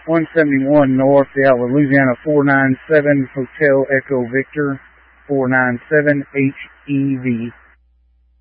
171 North, Alva, Louisiana 497, Hotel Echo Victor 497 HEV.